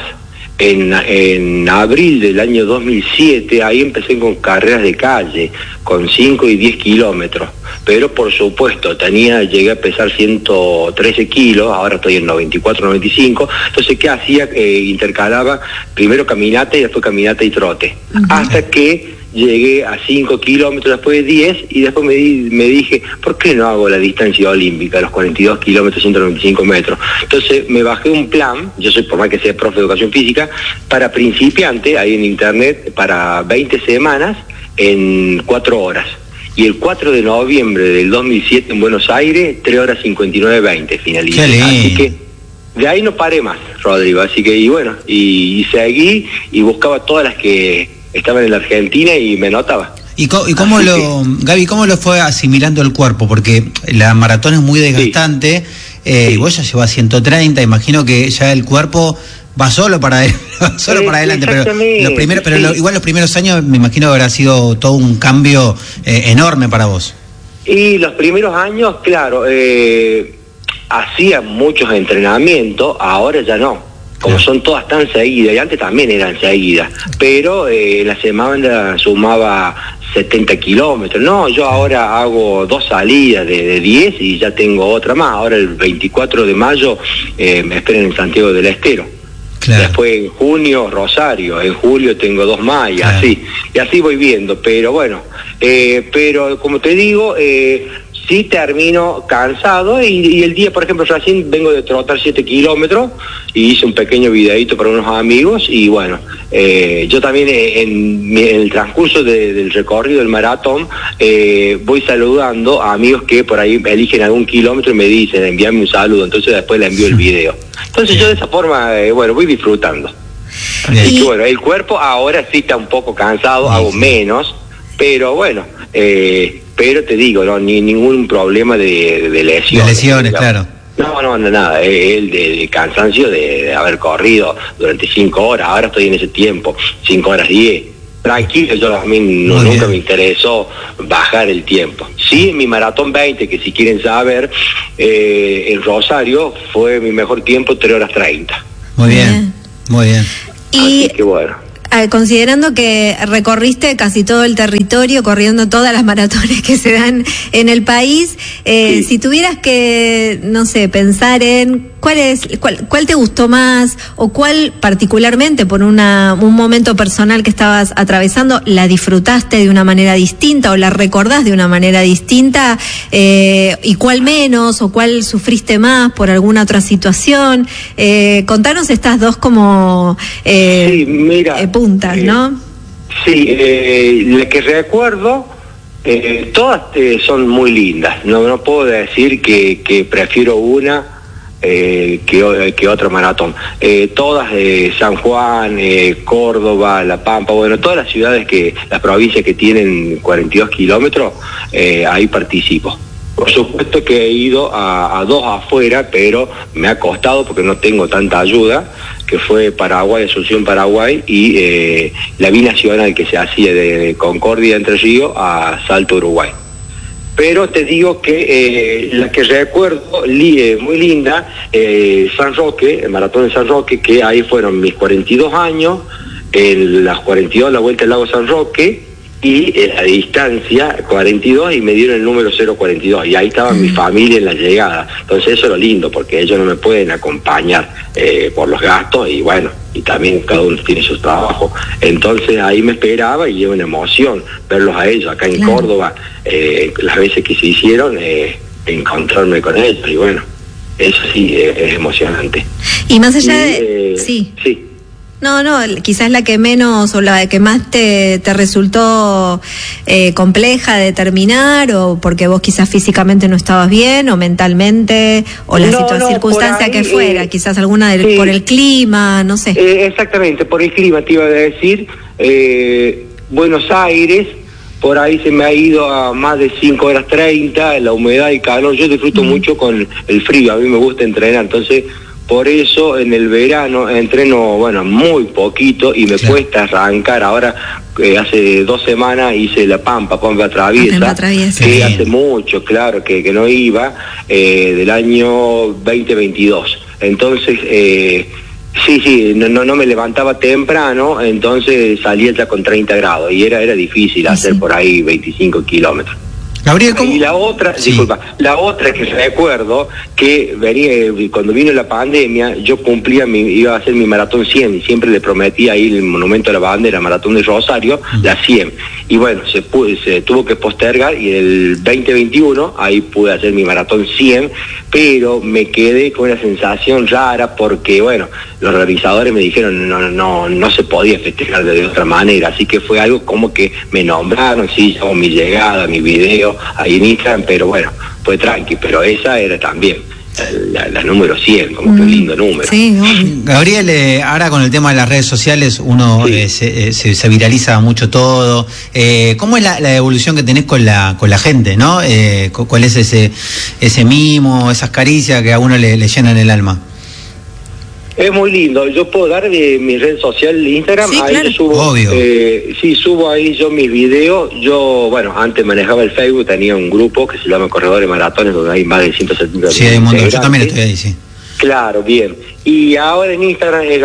En abril del año 2007, ahí empecé con carreras de calle, con 5 y 10 kilómetros, pero por supuesto llegué a pesar 113 kilos, ahora estoy en 94, 95, entonces ¿qué hacía? Intercalaba primero caminata y después caminata y trote, hasta que llegué a 5 kilómetros, después de 10, y después me dije, ¿por qué no hago la distancia olímpica, los 42 kilómetros, 195 metros? Entonces me bajé un plan, yo soy, por más que sea profe de educación física, para principiante, ahí en internet, para 20 semanas, en 4 horas. Y el 4 de noviembre del 2007 en Buenos Aires, 3 horas 59:20 finalicé. Así que de ahí no paré más, Rodrigo, así que, y bueno, y seguí y buscaba todas las que estaban en la Argentina y me notaba. ¿Y cómo Gaby, cómo lo fue asimilando el cuerpo? Porque la maratón es muy desgastante, y vos ya llevas 130, imagino que ya el cuerpo va solo para adelante, pero igual los primeros años me imagino que habrá sido todo un cambio enorme para vos. Y los primeros años, claro, hacía muchos entrenamientos, ahora ya no. Como son todas tan seguidas, y antes también eran seguidas, pero la semana sumaba 70 kilómetros. No, yo ahora hago 2 salidas de 10 y ya tengo otra más. Ahora el 24 de mayo me esperan en Santiago del Estero. Claro. Después en junio Rosario, en julio tengo 2 más y así voy viendo. Pero bueno, pero como te digo, sí termino cansado y el día, por ejemplo, recién vengo de trotar 7 kilómetros y hice un pequeño videíto para unos amigos y bueno, yo también en el transcurso del recorrido del maratón voy saludando a amigos que por ahí eligen algún kilómetro y me dicen, envíame un saludo, entonces después le envío el video. Entonces yo de esa forma, bueno, voy disfrutando. Así que bueno, el cuerpo ahora sí está un poco cansado, hago menos, pero bueno, pero te digo, no, ningún problema de lesiones. De lesiones, claro. No, nada, el de cansancio de haber corrido durante 5 horas, ahora estoy en ese tiempo, 5 horas 10. Tranquilo, yo a mí nunca me interesó bajar el tiempo. Sí, mi maratón 20, que si quieren saber, en Rosario fue mi mejor tiempo, 3 horas 30. Muy bien. Así que bueno. Considerando que recorriste casi todo el territorio, corriendo todas las maratones que se dan en el país, si tuvieras que, no sé, pensar en cuál te gustó más o cuál particularmente por un momento personal que estabas atravesando, la disfrutaste de una manera distinta o la recordás de una manera distinta, y cuál menos o cuál sufriste más por alguna otra situación, contanos estas dos como puntas, ¿no? Sí, la que recuerdo, todas son muy lindas, no puedo decir que prefiero una que otra maratón. Todas, San Juan, Córdoba, La Pampa, bueno, todas las ciudades las provincias que tienen 42 kilómetros, ahí participo. Por supuesto que he ido a 2 afuera, pero me ha costado porque no tengo tanta ayuda, que fue Paraguay, Asunción Paraguay, y la binacional que se hacía de Concordia Entre Ríos a Salto Uruguay. Pero te digo que la que recuerdo muy linda, San Roque, el maratón de San Roque, que ahí fueron mis 42 años, en las 42 la vuelta al lago San Roque, y la distancia 42, y me dieron el número 042, y ahí estaba mi familia en la llegada. Entonces eso es lo lindo, porque ellos no me pueden acompañar por los gastos, y bueno, y también cada uno tiene su trabajo. Entonces ahí me esperaba, y es una emoción verlos a ellos acá en Córdoba, las veces que se hicieron, encontrarme con ellos, y bueno, eso sí es emocionante. Y más allá de... Sí. No, quizás la que menos o la que más te resultó compleja de terminar, o porque vos quizás físicamente no estabas bien, o mentalmente, o la circunstancia que fuera, quizás alguna por el clima, no sé. Exactamente, por el clima te iba a decir. Buenos Aires, por ahí se me ha ido a más de 5 horas 30, la humedad y calor. Yo disfruto mucho con el frío, a mí me gusta entrenar, entonces... Por eso en el verano entreno, muy poquito, y me cuesta arrancar. Ahora, hace 2 semanas hice la Pampa Traviesa, que hace mucho, claro, que no iba, del año 2022. Entonces, no me levantaba temprano, entonces salía ya con 30 grados, y era difícil hacer por ahí 25 kilómetros. Gabriel, ¿cómo? Y la otra, la otra que recuerdo, que venía cuando vino la pandemia, yo iba a hacer mi maratón 100, y siempre le prometí ahí el Monumento a la Bandera, maratón de Rosario, la 100. Y bueno, se tuvo que postergar, y el 2021 ahí pude hacer mi maratón 100, pero me quedé con una sensación rara, porque bueno, los realizadores me dijeron no se podía festejar de otra manera, así que fue algo como que me nombraron, hago mi llegada, mi video ahí en Instagram, pero bueno, fue tranqui, pero esa era también la número 100, como que un lindo número. Sí, Gabriel, ahora con el tema de las redes sociales uno se viraliza mucho todo. ¿Cómo es la evolución que tenés con la gente, no? ¿Cuál es ese mimo, esas caricias que a uno le llenan el alma? Es muy lindo. Yo puedo dar mi red social Instagram. Sí, ahí claro. yo subo, obvio. Subo ahí yo mis videos. Yo, antes manejaba el Facebook, tenía un grupo que se llama Corredores Maratones, donde hay más de 170. Sí, hay un montón. Yo también estoy ahí, sí. Claro, bien. Y ahora en Instagram es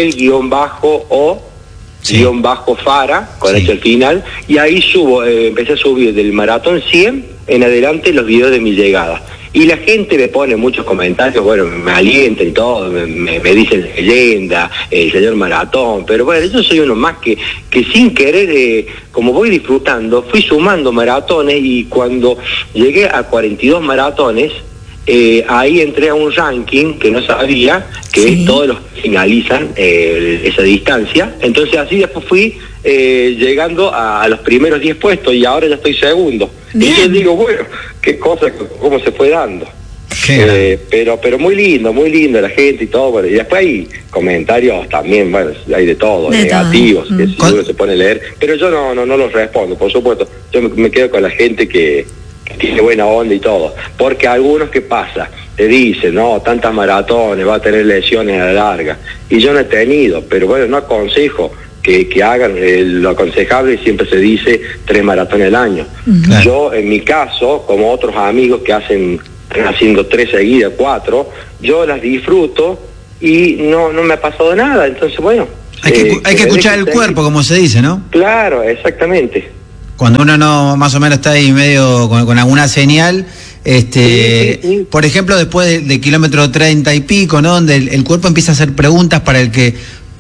Gabriel-O-Fara, con hecho al final. Y ahí empecé a subir del maratón 100 en adelante los videos de mi llegada. Y la gente me pone muchos comentarios, me alientan y todo, me dicen leyenda, el señor maratón, pero bueno, yo soy uno más que sin querer, como voy disfrutando, fui sumando maratones, y cuando llegué a 42 maratones, ahí entré a un ranking que no sabía, que todos los finalizan esa distancia. Entonces así después fui llegando a los primeros 10 puestos, y ahora ya estoy segundo. Bien. Y yo digo, qué cosa, cómo se fue dando. Pero muy lindo la gente y todo. Y después hay comentarios también, hay de todo, negativos, que si uno se pone a leer, pero yo no los respondo, por supuesto. Yo me quedo con la gente que tiene buena onda y todo, porque algunos, ¿qué pasa? Te dicen, tantas maratones, va a tener lesiones a la larga, y yo no he tenido, pero no aconsejo que hagan lo aconsejable. Siempre se dice 3 maratones al año. Claro. Yo, en mi caso, como otros amigos que están haciendo 3 seguidas, 4, yo las disfruto y no me ha pasado nada. Entonces, hay que escuchar el cuerpo, como se dice, ¿no? Claro, exactamente. Cuando uno no, más o menos, está ahí medio con alguna señal, sí. Por ejemplo, después de kilómetro 30 y pico, ¿no? Donde el cuerpo empieza a hacer preguntas para el que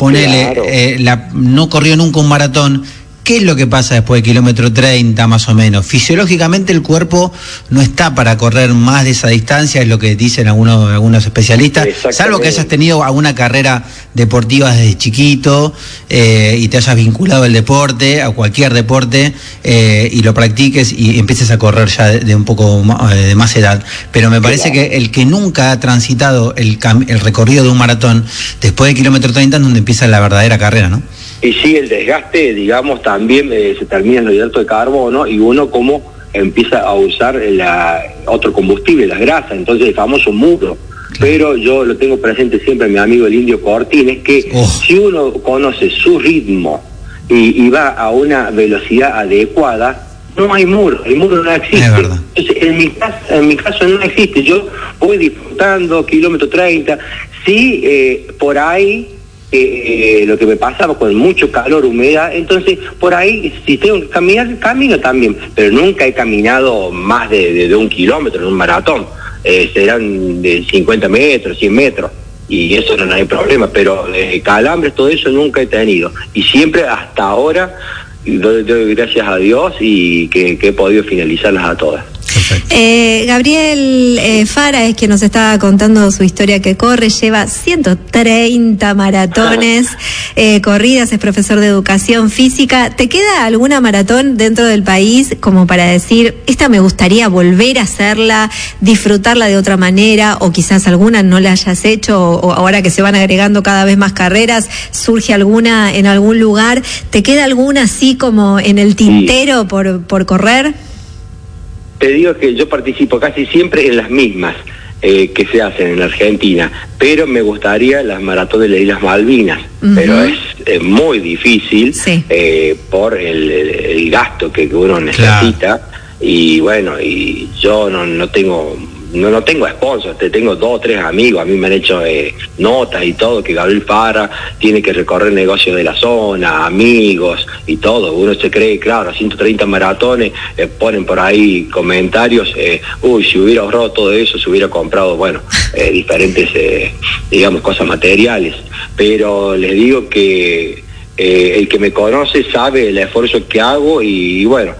no corrió nunca un maratón. ¿Qué es lo que pasa después de kilómetro 30 más o menos? Fisiológicamente el cuerpo no está para correr más de esa distancia, es lo que dicen algunos especialistas, salvo que hayas tenido alguna carrera deportiva desde chiquito y te hayas vinculado al deporte, a cualquier deporte, y lo practiques y empieces a correr ya de un poco de más edad. Pero me parece que el que nunca ha transitado el recorrido de un maratón, después de kilómetro 30 es donde empieza la verdadera carrera, ¿no? Y sí, el desgaste, digamos, también se termina en los hidratos de carbono, y uno como empieza a usar otro combustible, la grasa, entonces el famoso muslo. Pero yo lo tengo presente siempre, mi amigo el Indio Cortines, que si uno conoce su ritmo y va a una velocidad adecuada, no hay muro, el muro no existe. Entonces, en mi caso no existe. Yo voy disfrutando kilómetro 30. Sí, por ahí lo que me pasaba con mucho calor, humedad, entonces por ahí si tengo que caminar, camino también, pero nunca he caminado más de 1 kilómetro en un maratón. Serán de 50 metros, 100 metros, y eso no hay problema, pero calambres, todo eso nunca he tenido, y siempre hasta ahora doy gracias a Dios y que he podido finalizarlas a todas. Gabriel Fara es quien nos estaba contando su historia que corre, lleva 130 maratones corridas, es profesor de educación física. ¿Te queda alguna maratón dentro del país como para decir, esta me gustaría volver a hacerla, disfrutarla de otra manera, o quizás alguna no la hayas hecho, o ahora que se van agregando cada vez más carreras, surge alguna en algún lugar? ¿Te queda alguna así como en el tintero por correr? Te digo que yo participo casi siempre en las mismas que se hacen en Argentina, pero me gustaría las maratones de las Islas Malvinas, pero es muy difícil por el gasto que uno necesita, y bueno, y yo no tengo sponsors, tengo 2 o 3 amigos, a mí me han hecho notas y todo, que Gabriel Fara tiene que recorrer negocios de la zona, amigos y todo. Uno se cree, claro, a 130 maratones, ponen por ahí comentarios, si hubiera ahorrado todo eso, se hubiera comprado, diferentes, digamos, cosas materiales. Pero les digo que el que me conoce sabe el esfuerzo que hago, y bueno,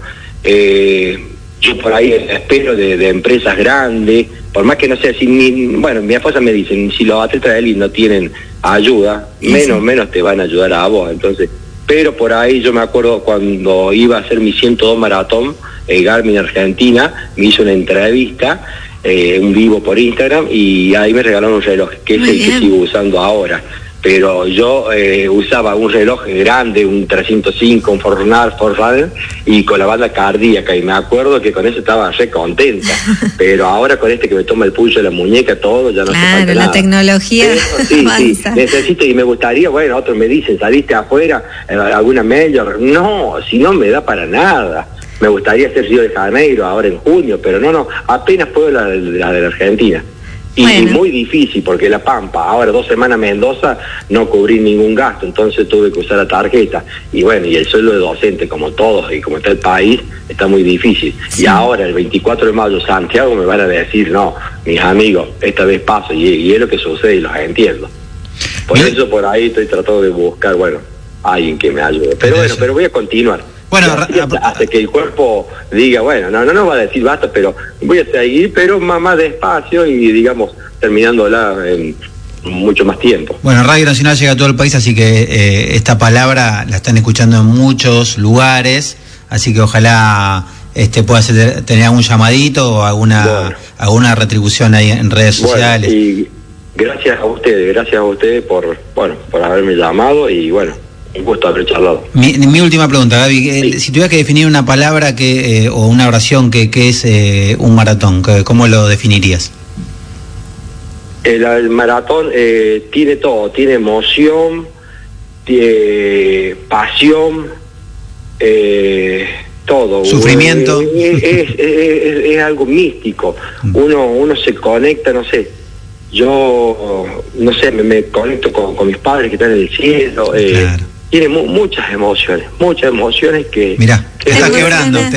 yo por ahí espero de empresas grandes, por más que no sea así, mi esposa me dice, si los atletas de élite no tienen ayuda, menos te van a ayudar a vos. Entonces, pero por ahí yo me acuerdo cuando iba a hacer mi 102 maratón, Garmin Argentina me hizo una entrevista, un vivo por Instagram, y ahí me regalaron un reloj, que es el que sigo usando ahora. Pero yo usaba un reloj grande, un 305, un Forerunner, y con la banda cardíaca, y me acuerdo que con eso estaba re contenta. Pero ahora con este que me toma el pulso de la muñeca, todo, ya no se falta nada. La tecnología avanza. Sí, necesito, y me gustaría, otros me dicen, ¿saliste afuera? ¿Alguna mayor? No, si no me da para nada. Me gustaría hacer Río de Janeiro ahora en junio, pero no, apenas puedo la de la Argentina. Y muy difícil, porque La Pampa, ahora 2 semanas Mendoza, no cubrí ningún gasto, entonces tuve que usar la tarjeta. Y y el sueldo de docente, como todos y como está el país, está muy difícil. Y ahora, el 24 de mayo, Santiago, me van a decir, no, mis amigos, esta vez paso, y es lo que sucede, y los entiendo. Por eso, por ahí estoy tratando de buscar, alguien que me ayude. Pero voy a continuar. Hasta que el cuerpo diga, no va a decir basta, pero voy a seguir, pero más despacio, y digamos, terminándola en mucho más tiempo. Radio Nacional llega a todo el país, así que esta palabra la están escuchando en muchos lugares, así que ojalá pueda tener algún llamadito o alguna retribución ahí en redes sociales. Y gracias a ustedes por haberme llamado, y un gusto haber charlado. Mi última pregunta, Gaby. Si tuvieras que definir una palabra o una oración que es un maratón, ¿cómo lo definirías? El maratón tiene todo, tiene emoción, tiene pasión, todo. Sufrimiento. Es algo místico. Uno se conecta, no sé. Yo, me conecto con mis padres que están en el cielo. Tiene muchas emociones que... Mirá, te estás quebrando.